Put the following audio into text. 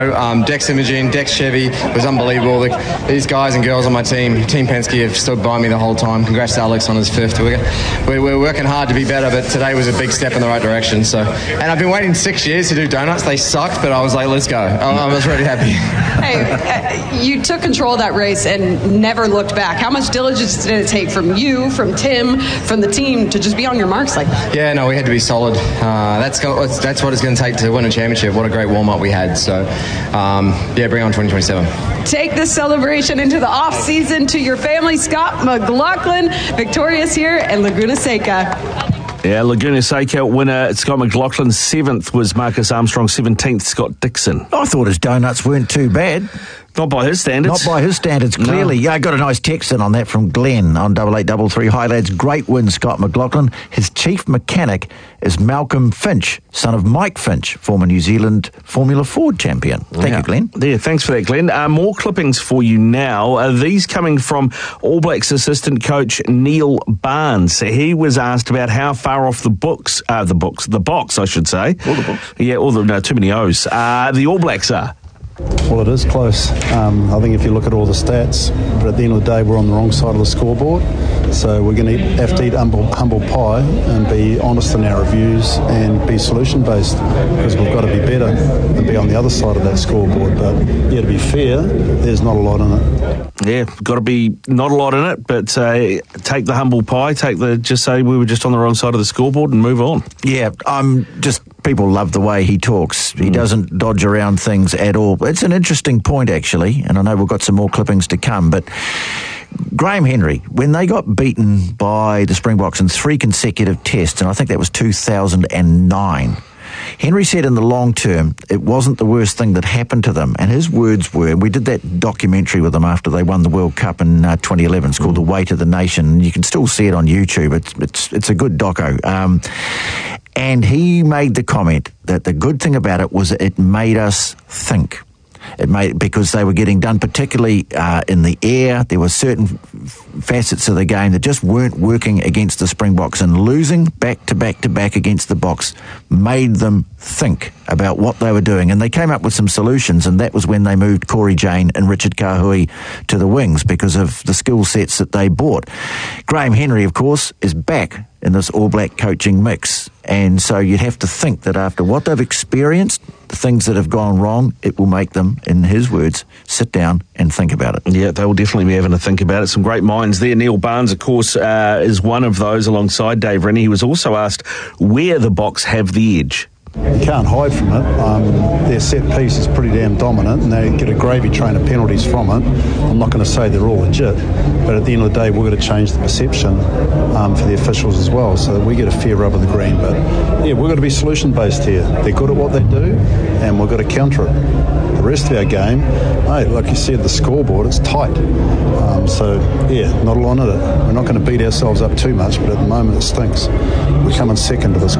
Dex Imaging, Dex Chevy was unbelievable. These guys and girls on my team, Team Penske, have stood by me the whole time. Congrats to Alex on his 5th. We're working hard to be better, but today was a big step in the right direction. And I've been waiting 6 years to do donuts. They sucked, but I was like, let's go. I was really happy. Hey, you took control of that race and never looked back. How much diligence did it take from you, from Tim, from the team to just be on your marks like that? Yeah, no, we had to be solid. That's what it's going to take to win a championship. What a great warm-up we had. So, bring on 2027. Take this celebration into the off-season to your family. Scott McLaughlin, victorious here at Laguna Seca. Yeah, Laguna Seca winner Scott McLaughlin. 7th was Marcus Armstrong. 17th, Scott Dixon. I thought his donuts weren't too bad. Not by his standards. Not by his standards, clearly. No. Yeah, I got a nice text in on that from Glenn on 8833. Hi, lads. Great win, Scott McLaughlin. His chief mechanic is Malcolm Finch, son of Mike Finch, former New Zealand Formula Ford champion. Thank you, Glenn. Yeah, thanks for that, Glenn. More clippings for you now. These coming from All Blacks assistant coach Neil Barnes. He was asked about how far off the box, I should say. All the books. Yeah, too many O's. The All Blacks are. Well, it is close. I think if you look at all the stats, but at the end of the day, we're on the wrong side of the scoreboard. So we're going to have to eat humble pie and be honest in our reviews and be solution-based, because we've got to be better and be on the other side of that scoreboard. But, to be fair, there's not a lot in it. Yeah, got to be not a lot in it, but take the humble pie, just say we were just on the wrong side of the scoreboard and move on. Yeah, people love the way he talks. He doesn't dodge around things at all. It's an interesting point, actually, and I know we've got some more clippings to come, but Graham Henry, when they got beaten by the Springboks in 3 consecutive tests, and I think that was 2009, Henry said in the long term, it wasn't the worst thing that happened to them. And his words were, we did that documentary with them after they won the World Cup in 2011. It's called The Weight of the Nation. You can still see it on YouTube. It's a good doco. And he made the comment that the good thing about it was it made us think. Because they were getting done, particularly in the air. There were certain facets of the game that just weren't working against the Springboks, and losing back to back to back against the Boks made them think about what they were doing. And they came up with some solutions, and that was when they moved Corey Jane and Richard Kahui to the wings because of the skill sets that they brought. Graham Henry, of course, is back in this All Black coaching mix. And so you'd have to think that after what they've experienced, the things that have gone wrong, it will make them, in his words, sit down and think about it. Yeah, they will definitely be having to think about it. Some great minds there. Neil Barnes, of course, is one of those alongside Dave Rennie. He was also asked where the Boks have the edge. You can't hide from it. Their set piece is pretty damn dominant, and they get a gravy train of penalties from it. I'm not going to say they're all legit, but at the end of the day, we've got to change the perception for the officials as well, so that we get a fair rub of the green. But yeah, we've got to be solution-based here. They're good at what they do, and we've got to counter it. The rest of our game, like you said, the scoreboard, it's tight. Not a lot in it. We're not going to beat ourselves up too much, but at the moment it stinks. We're coming second to this